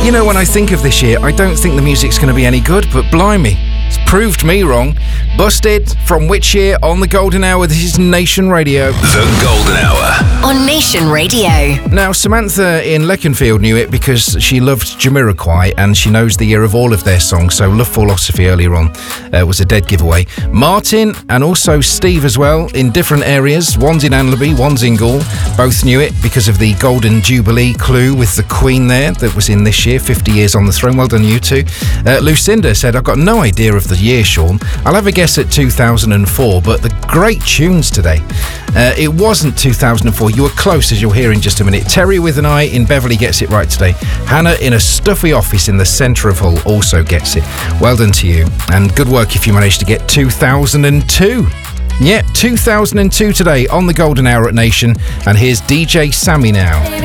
You know, when I think of this year, I don't think the music's going to be any good, but blimey, it's proved me wrong. Busted from which year on the Golden Hour? This is Nation Radio. The Golden Hour on Nation Radio. Now, Samantha in Leconfield knew it because she loved Jamiroquai and she knows the year of all of their songs. So Love Philosophy earlier on was a dead giveaway. Martin and also Steve as well in different areas. One's in Anlaby, one's in Gaul. Both knew it because of the Golden Jubilee clue with the Queen there that was in this year, 50 years on the throne. Well done, you two. Lucinda said, I've got no idea of the year, Sean. I'll have a guess at 2004, but the great tunes today. It wasn't 2004. You were close, as you'll hear in just a minute. Terry with an eye in Beverley gets it right today. Hannah in a stuffy office in the centre of Hull also gets it. Well done to you. And good work if you managed to get 2002. Yeah, 2002 today on the Golden Hour at Nation. And here's DJ Sammy now.